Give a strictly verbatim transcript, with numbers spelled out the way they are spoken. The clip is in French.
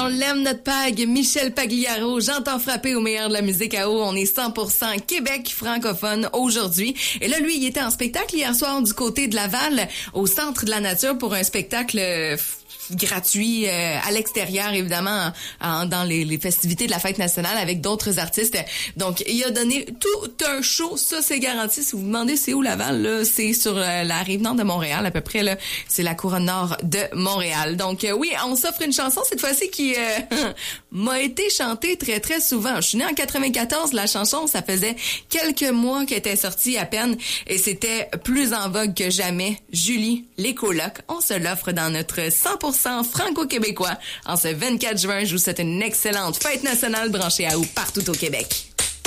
on l'aime notre pag, Michel Pagliaro, j'entends frapper au meilleur de la musique à eau. On est cent pour cent Québec francophone aujourd'hui. Et là, lui, il était en spectacle hier soir du côté de Laval, au Centre de la Nature pour un spectacle euh, gratuit euh, à l'extérieur, évidemment, en, en, dans les, les festivités de la fête nationale avec d'autres artistes. Donc, il a donné tout un show, ça c'est garanti. Si vous vous demandez c'est où Laval, là, c'est sur euh, la rive nord de Montréal, à peu près, là, c'est la couronne nord de Montréal. Donc, euh, oui, on s'offre une chanson cette fois-ci qui euh, m'a été chantée très, très souvent. Je suis née en quatre-vingt-quatorze, la chanson, ça faisait quelques mois qu'elle était sortie à peine et c'était plus en vogue que jamais. Julie, les colocs, on se l'offre dans notre cent pour cent franco-québécois en ce vingt-quatre juin. Je vous souhaite une excellente fête nationale branchée à vous partout au Québec.